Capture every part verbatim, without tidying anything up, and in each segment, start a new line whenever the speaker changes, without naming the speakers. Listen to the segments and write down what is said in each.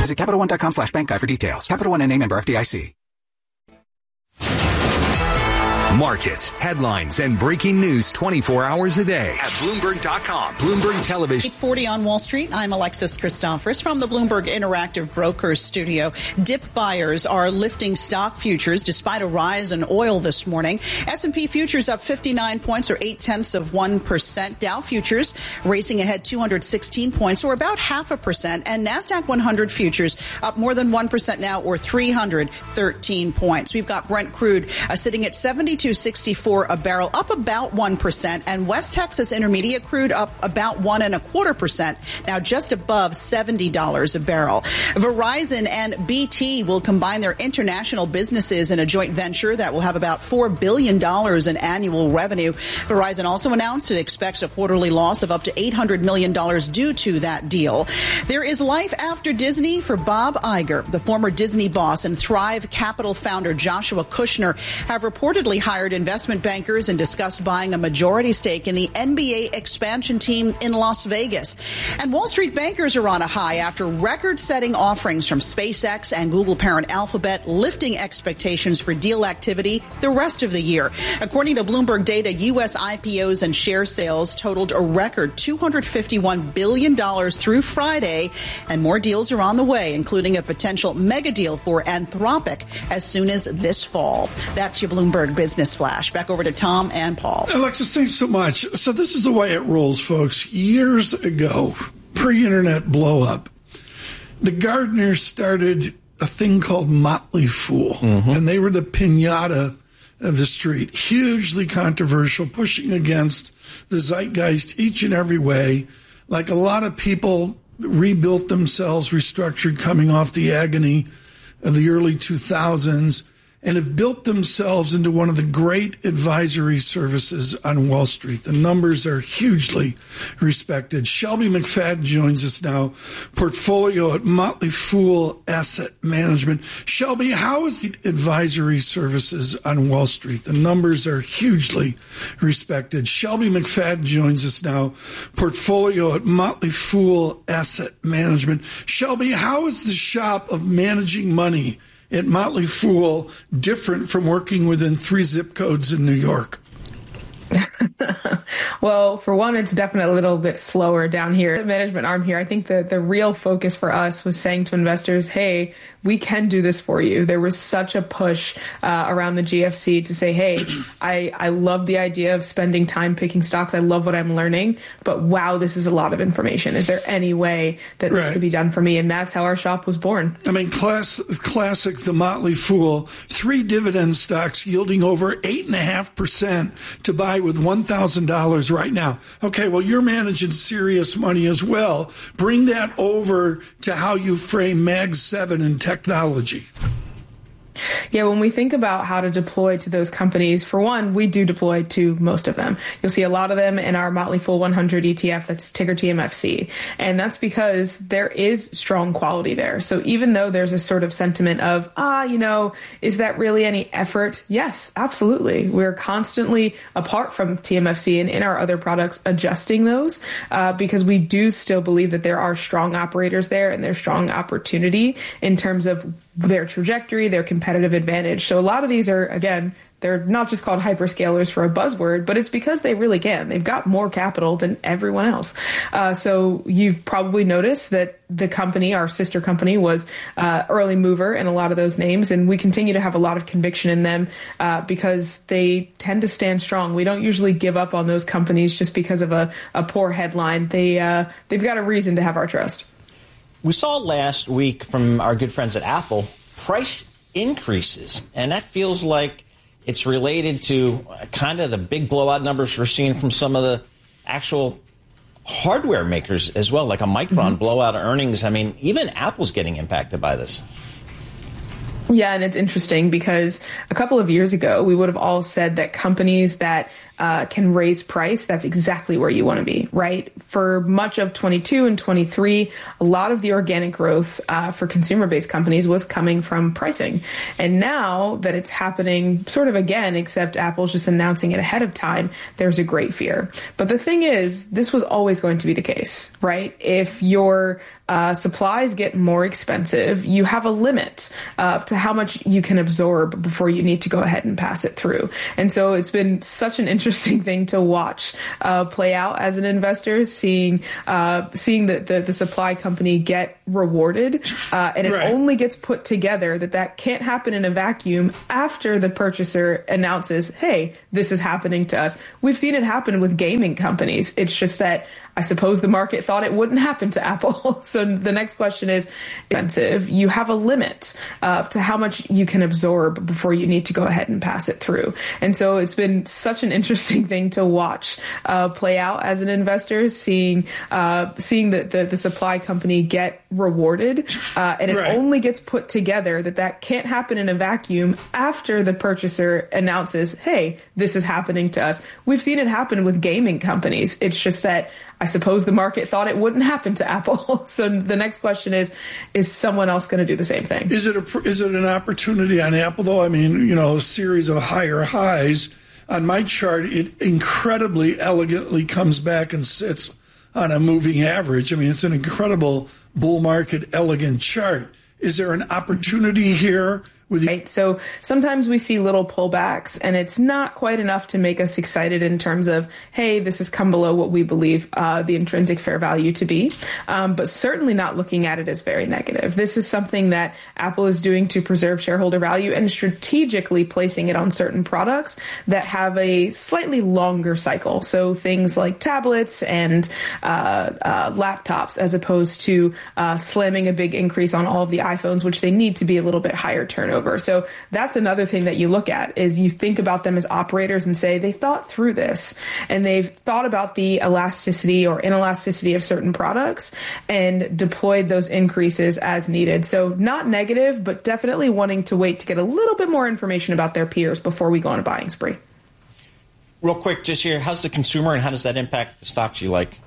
Visit CapitalOne.com slash bank guide for details. Capital One N A member F D I C.
Markets, headlines, and breaking news twenty-four hours a day at Bloomberg dot com. Bloomberg Television.
eight forty on Wall Street. I'm Alexis Christophers from the Bloomberg Interactive Brokers studio. Dip buyers are lifting stock futures despite a rise in oil this morning. S and P futures up fifty-nine points or eight tenths of one percent. Dow futures racing ahead two hundred sixteen points or about half a percent. And NASDAQ one hundred futures up more than one percent now or three hundred thirteen points. We've got Brent crude uh, sitting at seventy-two sixty-four a barrel, up about one percent, and West Texas Intermediate crude up about one and a quarter percent, now just above seventy dollars a barrel. Verizon and B T will combine their international businesses in a joint venture that will have about four billion dollars in annual revenue. Verizon also announced it expects a quarterly loss of up to eight hundred million dollars due to that deal. There is life after Disney for Bob Iger. The former Disney boss and Thrive Capital founder Joshua Kushner have reportedly hired investment bankers and discussed buying a majority stake in the N B A expansion team in Las Vegas. And Wall Street bankers are on a high after record-setting offerings from SpaceX and Google parent Alphabet, lifting expectations for deal activity the rest of the year. According to Bloomberg data, U S I P Os and share sales totaled a record two hundred fifty-one billion dollars through Friday, and more deals are on the way, including a potential mega deal for Anthropic as soon as this fall. That's your Bloomberg Business Flash. Back over to Tom and Paul.
Alexis, thanks so much. So this is the way it rolls, folks. Years ago, pre-internet blow-up, the Gardeners started a thing called Motley Fool, mm-hmm. and they were the piñata of the street. Hugely controversial, pushing against the zeitgeist each and every way. Like a lot of people rebuilt themselves, restructured, coming off the agony of the early two thousands, and have built themselves into one of the great advisory services on Wall Street. The numbers are hugely respected. Shelby McFadden joins us now, portfolio at Motley Fool Asset Management. Shelby, how is the advisory services on Wall Street? The numbers are hugely respected. Shelby McFadden joins us now, portfolio at Motley Fool Asset Management. Shelby, how is the shop of managing money at Motley Fool different from working within three zip codes in New York?
Well, for one, it's definitely a little bit slower down here. The management arm here, I think the, the real focus for us was saying to investors, hey, we can do this for you. There was such a push uh, around the G F C to say, hey, I, I love the idea of spending time picking stocks. I love what I'm learning, but wow, this is a lot of information. Is there any way that this
right.
could be done for me? And that's how our shop was born.
I mean, class, classic, the Motley Fool, three dividend stocks yielding over eight point five percent to buy with one thousand dollars right now. Okay, well, you're managing serious money as well. Bring that over to how you frame Mag seven and technology.
Yeah, when we think about how to deploy to those companies, for one, we do deploy to most of them. You'll see a lot of them in our Motley Fool one hundred E T F, that's ticker T M F C. And that's because there is strong quality there. So even though there's a sort of sentiment of, ah, you know, is that really any effort? Yes, absolutely. We're constantly, apart from T M F C and in our other products, adjusting those uh, because we do still believe that there are strong operators there and there's strong opportunity in terms of their trajectory, their competitive advantage. So a lot of these are, again, they're not just called hyperscalers for a buzzword, but it's because they really can. They've got more capital than everyone else. Uh, so you've probably noticed that the company, our sister company, was uh, early mover in a lot of those names, and we continue to have a lot of conviction in them uh, because they tend to stand strong. We don't usually give up on those companies just because of a, a poor headline. They, uh, they've got a reason to have our trust.
We saw last week from our good friends at Apple price increases, and that feels like it's related to kind of the big blowout numbers we're seeing from some of the actual hardware makers as well, like a Micron mm-hmm. blowout earnings. I mean, even Apple's getting impacted by this.
Yeah, and it's interesting because a couple of years ago, we would have all said that companies that uh, can raise price, that's exactly where you want to be, right? For much of twenty-two and twenty-three, a lot of the organic growth uh, for consumer-based companies was coming from pricing. And now that it's happening sort of again, except Apple's just announcing it ahead of time, there's a great fear. But the thing is, this was always going to be the case, right? If your uh, supplies get more expensive, you have a limit uh, to how much you can absorb before you need to go ahead and pass it through. And so it's been such an interesting thing to watch uh, play out as an investor, seeing uh, seeing the, the, the supply company get rewarded. Uh, and it right. only gets put together that that can't happen in a vacuum after the purchaser announces, hey, this is happening to us. We've seen it happen with gaming companies. It's just that I suppose the market thought it wouldn't happen to Apple. So the next question is, expensive. You have a limit uh, to how much you can absorb before you need to go ahead and pass it through. And so it's been such an interesting thing to watch uh, play out as an investor, seeing uh, seeing the, the, the supply company get rewarded. Uh, and it right. only gets put together that that can't happen in a vacuum after the purchaser announces, hey, this is happening to us. We've seen it happen with gaming companies. It's just that I suppose the market thought it wouldn't happen to Apple. So the next question is, is someone else going to do the same thing?
Is it a, is it an opportunity on Apple, though? I mean, you know, a series of higher highs. On my chart, it incredibly elegantly comes back and sits on a moving average. I mean, it's an incredible bull market, elegant chart. Is there an opportunity here? With
right. So sometimes we see little pullbacks, and it's not quite enough to make us excited in terms of, hey, this has come below what we believe uh, the intrinsic fair value to be, um, but certainly not looking at it as very negative. This is something that Apple is doing to preserve shareholder value and strategically placing it on certain products that have a slightly longer cycle. So things like tablets and uh, uh, laptops, as opposed to uh, slamming a big increase on all of the iPhones, which they need to be a little bit higher turnover. So that's another thing that you look at, is you think about them as operators and say they thought through this and they've thought about the elasticity or inelasticity of certain products and deployed those increases as needed. So not negative, but definitely wanting to wait to get a little bit more information about their peers before we go on a buying spree.
Real quick, just here, how's the consumer and how does that impact the stocks you like?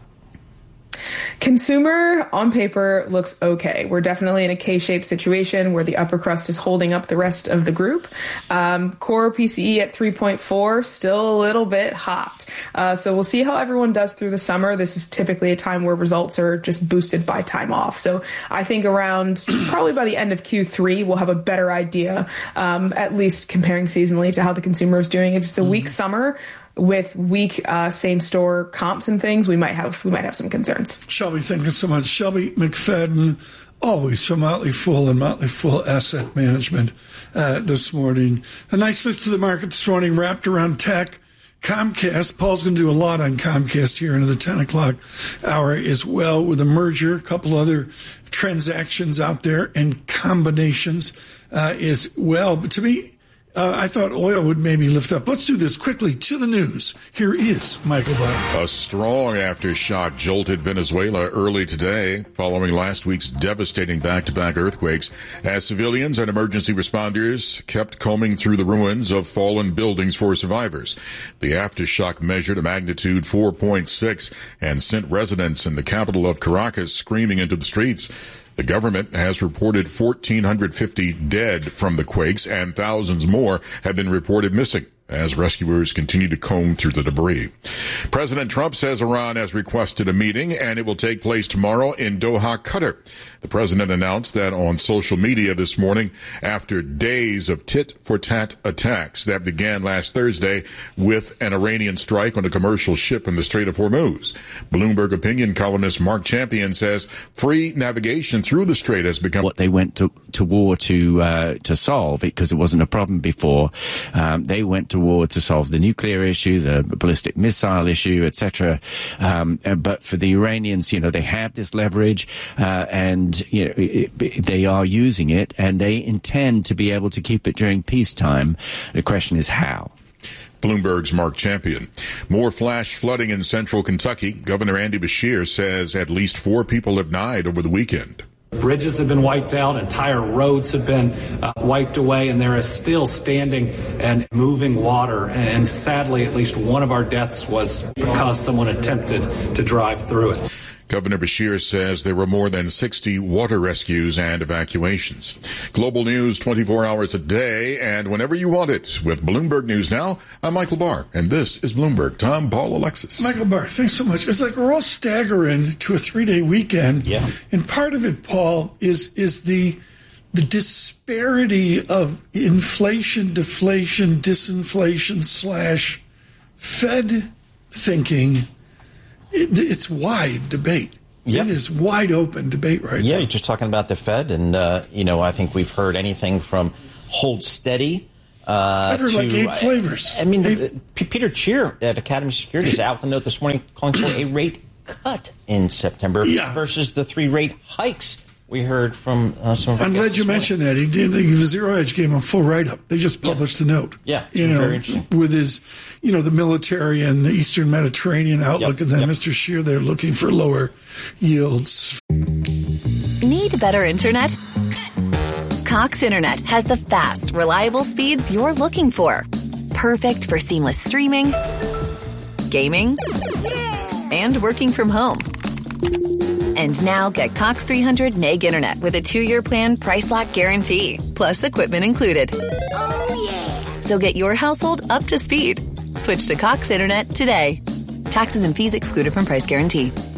Consumer on paper looks okay. We're definitely in a K-shaped situation where the upper crust is holding up the rest of the group. Um, core P C E at three point four, still a little bit hot. Uh, so we'll see how everyone does through the summer. This is typically a time where results are just boosted by time off. So I think around probably by the end of Q three, we'll have a better idea, um, at least comparing seasonally to how the consumer is doing. If it's a mm-hmm. weak summer, with weak uh, same-store comps and things, we might have we might have some concerns.
Shelby, thank you so much. Shelby McFadden, always from Motley Fool and Motley Fool Asset Management uh, this morning. A nice lift to the market this morning, wrapped around tech. Comcast, Paul's going to do a lot on Comcast here into the ten o'clock hour as well, with a merger, a couple other transactions out there, and combinations uh, as well. But to me, Uh, I thought oil would maybe lift up. Let's do this quickly to the news. Here is Michael Bauer.
A strong aftershock jolted Venezuela early today following last week's devastating back-to-back earthquakes as civilians and emergency responders kept combing through the ruins of fallen buildings for survivors. The aftershock measured a magnitude four point six and sent residents in the capital of Caracas screaming into the streets. The government has reported one thousand four hundred fifty dead from the quakes, and thousands more have been reported missing as rescuers continue to comb through the debris. President Trump says Iran has requested a meeting, and it will take place tomorrow in Doha, Qatar. The president announced that on social media this morning after days of tit-for-tat attacks that began last Thursday with an Iranian strike on a commercial ship in the Strait of Hormuz. Bloomberg opinion columnist Mark Champion says free navigation through the strait has become
what they went to, to war to uh, to solve, because it wasn't a problem before. Um, they went to war to solve the nuclear issue, the ballistic missile issue, et cetera. Um, but for the Iranians, you know, they have this leverage, uh, and you know it, it, they are using it, and they intend to be able to keep it during peacetime. The question is how.
Bloomberg's Mark Champion. More flash flooding in central Kentucky. Governor Andy Beshear says at least four people have died over the weekend.
Bridges have been wiped out, entire roads have been uh, wiped away, and there is still standing and moving water. And sadly, at least one of our deaths was because someone attempted to drive through it.
Governor Beshear says there were more than sixty water rescues and evacuations. Global news twenty-four hours a day and whenever you want it. With Bloomberg News Now, I'm Michael Barr, and this is Bloomberg. Tom, Paul, Alexis.
Michael Barr, thanks so much. It's like we're all staggering to a three-day weekend.
Yeah.
And part of it, Paul, is is the the disparity of inflation, deflation, disinflation slash Fed thinking. It, it's wide debate. Yep. It is wide open debate right
yeah,
now.
You're just talking about the Fed, and uh, you know, I think we've heard anything from hold steady. Uh,
I've heard
to,
like eight flavors.
I, I mean,
eight.
the, the, Peter Cheer at Academy Securities out with a note this morning calling for a rate cut in September
yeah.
versus the three rate hikes we heard from uh, some of our
I'm glad you mentioned that. He did. The Zero Hedge gave him a full write-up. They just published
yeah.
the note.
Yeah, it's
you know,
very interesting.
With his, you know, the military and the Eastern Mediterranean outlook,
yep.
and then
yep.
Mister Scheer, they're looking for lower yields.
Need better internet? Cox Internet has the fast, reliable speeds you're looking for. Perfect for seamless streaming, gaming, and working from home. And now get Cox three hundred meg internet with a two-year plan price lock guarantee, plus equipment included. Oh, yeah. So get your household up to speed. Switch to Cox Internet today. Taxes and fees excluded from price guarantee.